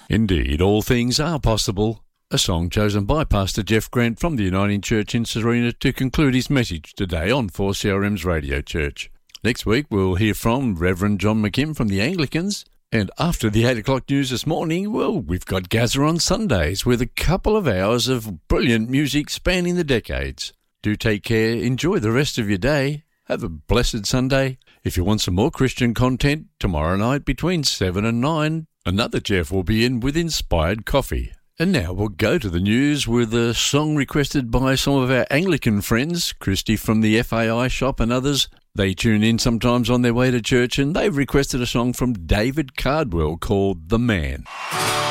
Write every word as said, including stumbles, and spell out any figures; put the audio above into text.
Indeed, all things are possible. A song chosen by Pastor Jeff Grant from the Uniting Church in Serena to conclude his message today on four C R M's Radio Church. Next week we'll hear from Reverend John McKim from the Anglicans. And after the eight o'clock news this morning, well, we've got Gaza on Sundays with a couple of hours of brilliant music spanning the decades. Do take care, enjoy the rest of your day, have a blessed Sunday. If you want some more Christian content, tomorrow night between seven and nine, another Jeff will be in with Inspired Coffee. And now we'll go to the news with a song requested by some of our Anglican friends, Christy from the F A I shop and others. They tune in sometimes on their way to church, and they've requested a song from David Cardwell called The Man.